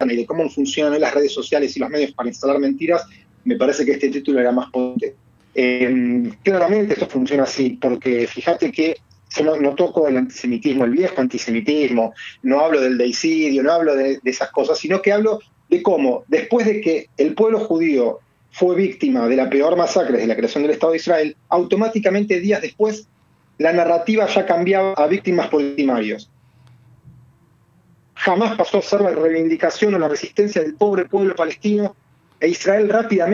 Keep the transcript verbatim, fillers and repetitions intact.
y de cómo funcionan las redes sociales y los medios para instalar mentiras, me parece que este título era más potente. Eh, claramente esto funciona así, porque fíjate que yo no, no toco el antisemitismo, el viejo antisemitismo, no hablo del deicidio, no hablo de, de esas cosas, sino que hablo de cómo, después de que el pueblo judío fue víctima de la peor masacre desde la creación del Estado de Israel, automáticamente días después la narrativa ya cambiaba a víctimas por victimarios. Jamás pasó a ser la reivindicación o la resistencia del pobre pueblo palestino, e Israel rápidamente